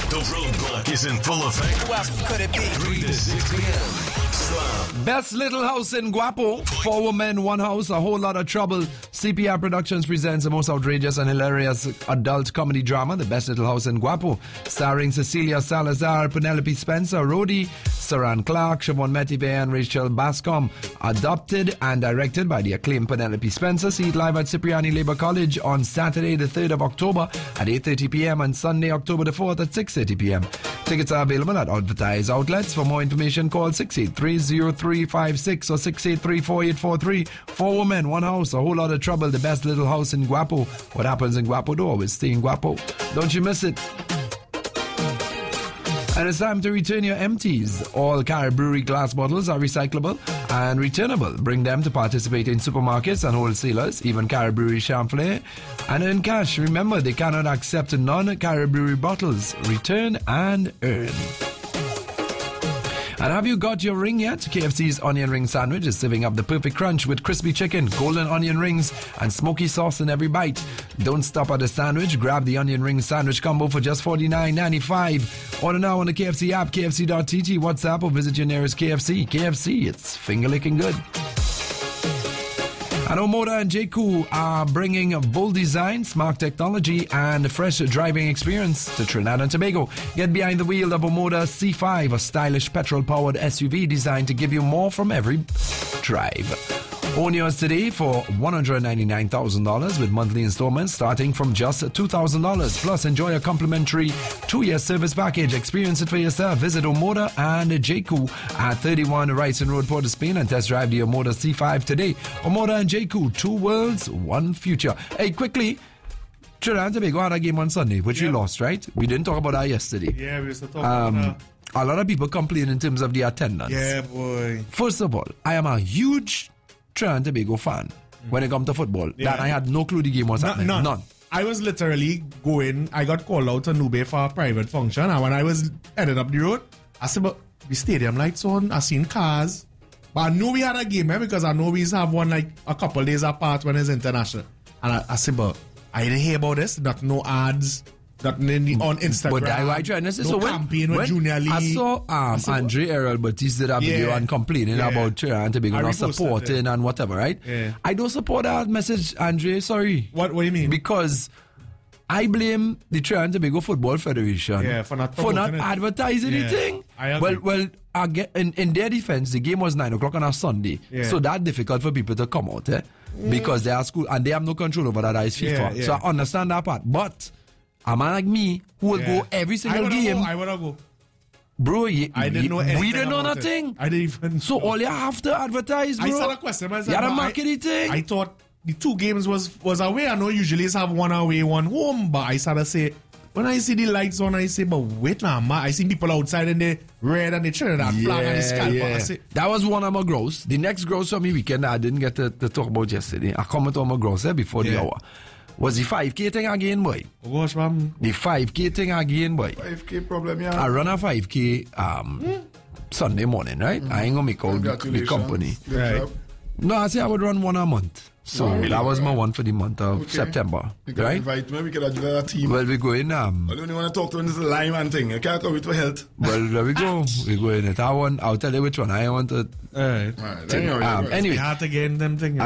The roadblock is in full effect. Who else could it be? 3 to 6 p.m. Slam. Best Little House in Guapo. 4 women, 1 house, a whole lot of trouble. CPR Productions presents the most outrageous and hilarious adult comedy drama, The Best Little House in Guapo, starring Cecilia Salazar, Penelope Spencer, Rhodey, Saran Clark, Siobhan Metive, and Rachel Bascom. Adopted and directed by the acclaimed Penelope Spencer. See it live at Cipriani Labour College on Saturday, the 3rd of October at 8:30 p.m. and Sunday, October the 4th at 6:30 p.m. Tickets are available at advertised outlets. For more information, call 683-0356 or 683-4843. 4 women, 1 house, a whole lot of trouble. The Best Little House in Guapo. What happens in Guapo do always stay in Guapo. Don't you miss it. And it's time to return your empties. All Carib Brewery glass bottles are recyclable and returnable. Bring them to participate in supermarkets and wholesalers, even Carib Brewery Champlain, and earn cash. Remember, they cannot accept non-Carib Brewery bottles. Return and earn. And have you got your ring yet? KFC's onion ring sandwich is serving up the perfect crunch with crispy chicken, golden onion rings, and smoky sauce in every bite. Don't stop at the sandwich. Grab the onion ring sandwich combo for just $49.95. Order now on the KFC app, kfc.tt, WhatsApp, or visit your nearest KFC. KFC, it's finger-licking good. And Omoda and JQ are bringing bold design, smart technology, and fresh driving experience to Trinidad and Tobago. Get behind the wheel of Omoda C5, a stylish petrol-powered SUV designed to give you more from every drive. Own yours today for $199,000 with monthly installments starting from just $2,000. Plus, enjoy a complimentary 2-year service package. Experience it for yourself. Visit Omoda and JQ at 31 Ryson Road, Port of Spain, and test drive the Omoda C5 today. Omoda and JQ, 2 worlds, 1 future. Hey, quickly, Trinidad and Tobago had a game on Sunday, which we lost, right? We didn't talk about that yesterday. Yeah, we used to talk about that. A lot of people complain in terms of the attendance. Yeah, boy. First of all, I am a huge Trinidad and Tobago fan when it comes to football. Yeah. That I had no clue the game was happening. None. I was literally going, I got called out to Nube for a private function, and when I was headed up the road, I said, but the stadium lights on, I seen cars, but I knew we had a game because I know we used to have one like a couple days apart when it's international. And I said, but I didn't hear about this, not no ads, nothing on Instagram. But I trying to say, no so campaign with when Junior League. I saw Andre Errol Batiste did a video and complaining about Trinidad and Tobago not supporting and whatever, right? Yeah. I don't support that message, Andre, sorry. What do you mean? Because I blame the Trinidad and Tobago Football Federation for not advertising anything. I agree. Well, in their defense, the game was 9 o'clock on a Sunday, so that's difficult for people to come out, because they are school and they have no control over that. Is FIFA, so I understand that part. But a man like me who will go every single game. I wanna go. Bro, I didn't know anything. We didn't know about nothing. I didn't even. So all you have to advertise, bro. I saw the question. I said, you had to market it thing. I thought the 2 games was away. I know usually it's have 1 away, 1 home, but I started to say, when I see the lights on, I say, but wait now, man. I see people outside in the red and the Trinidad flag and the scalp. I say, that was one of my gross. The next gross for me weekend I didn't get to talk about yesterday. I comment on my gross before the hour. Was the 5K thing again, boy? Oh gosh, man. The 5K thing again, boy. 5K problem, yeah. I run a 5K Sunday morning, right? I ain't gonna make out the company. Right. No, I say I would run 1 a month. So that was my one for the month of September. You can right? invite me, we can do a team. Well, we go in. I don't even want to talk to this lime and thing. You can't come with for health. Well, there we go. We go in it. I'll tell you which one I want to. Alright. Anyway, hard to get in them things.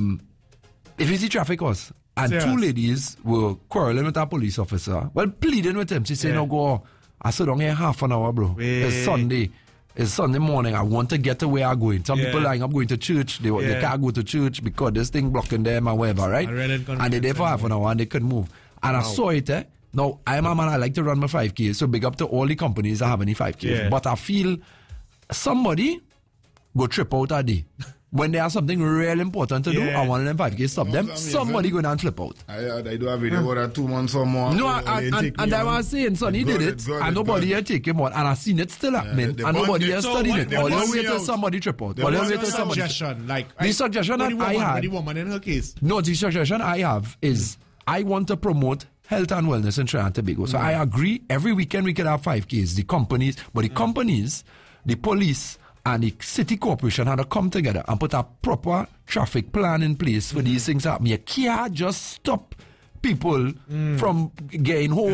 if you see traffic was. And 2 ladies were quarreling with a police officer. Well, pleading with him. She said, no, go. I said, don't get half an hour, bro. It's Sunday. It's Sunday morning. I want to get to where I'm going. Some people lying up going to church. They can't go to church because this thing blocking them and whatever, right? And they're there for half an hour and they couldn't move. And I saw it, Now, I'm a man, I like to run my 5K. So big up to all the companies that have any 5Ks. But I feel somebody go trip out a day. When they have something real important to do, I want them 5K stop them. Somebody go down and flip out. I do a video about 2 months or more. No, and I was saying, son, he did it, and nobody here take him out. And I seen it still happening, and nobody here studied it. All you wait till somebody trip out. All you wait till somebody. The suggestion that I had. The woman in her case. No, the suggestion I have is I want to promote health and wellness in Trinidad and Tobago. So I agree. Every weekend we could have 5Ks. The companies, but the companies, the police, and the city corporation had to come together and put a proper traffic plan in place for these things to happen. You can't just stop people from getting home